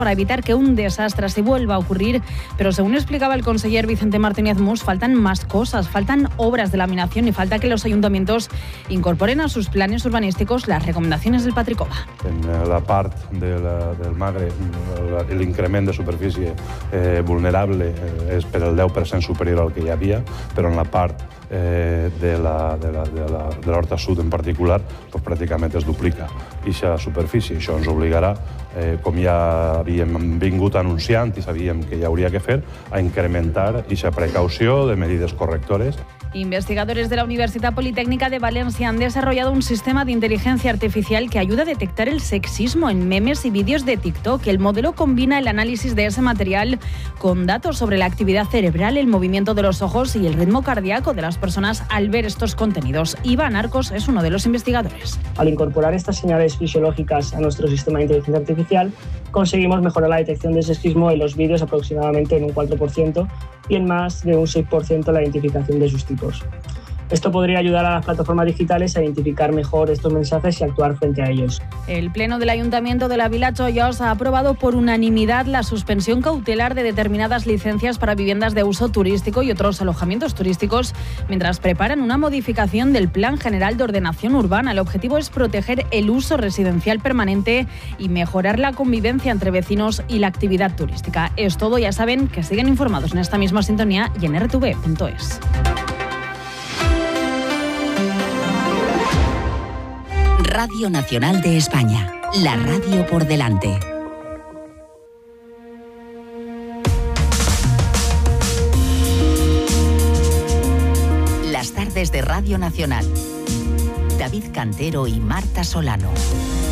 para evitar que un desastre así vuelva a ocurrir, pero según explicaba el conseller Vicente Martínez Mus, faltan más cosas, faltan obras de laminación y falta que los ayuntamientos incorporen a sus planes urbanísticos las recomendaciones del Patricova. En la part del Magre, l'increment de superfície vulnerable és per al 10% superior al que hi havia, però en la part de l'Horta Sud en particular doncs pràcticament es duplica aquesta superfície. Això ens obligarà, com ja havíem vingut anunciant i sabíem que hi hauria que fer, a incrementar aquesta precaució de medidas correctores. Investigadores de la Universidad Politécnica de Valencia han desarrollado un sistema de inteligencia artificial que ayuda a detectar el sexismo en memes y vídeos de TikTok. El modelo combina el análisis de ese material con datos sobre la actividad cerebral, el movimiento de los ojos y el ritmo cardíaco de las personas al ver estos contenidos. Iván Arcos es uno de los investigadores. Al incorporar estas señales fisiológicas a nuestro sistema de inteligencia artificial, conseguimos mejorar la detección de sexismo en los vídeos aproximadamente en un 4% y en más de un 6% la identificación de sus tipos. Esto podría ayudar a las plataformas digitales a identificar mejor estos mensajes y actuar frente a ellos. El Pleno del Ayuntamiento de la Vila Chollos ha aprobado por unanimidad la suspensión cautelar de determinadas licencias para viviendas de uso turístico y otros alojamientos turísticos, mientras preparan una modificación del Plan General de Ordenación Urbana. El objetivo es proteger el uso residencial permanente y mejorar la convivencia entre vecinos y la actividad turística. Es todo, ya saben que siguen informados en esta misma sintonía y en rtv.es. Radio Nacional de España, la radio por delante. Las tardes de Radio Nacional. David Cantero y Marta Solano.